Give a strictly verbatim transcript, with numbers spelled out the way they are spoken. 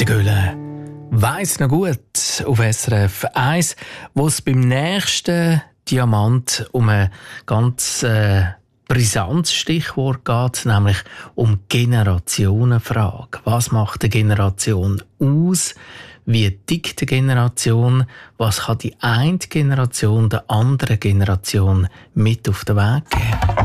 Der Göhle weiss noch gut auf S R F eins, wo es beim nächsten Diamant um ein ganz äh, brisantes Stichwort geht, nämlich um Generationenfrage. Was macht eine Generation aus? Wie tickt eine Generation? Was kann die eine Generation der anderen Generation mit auf den Weg geben?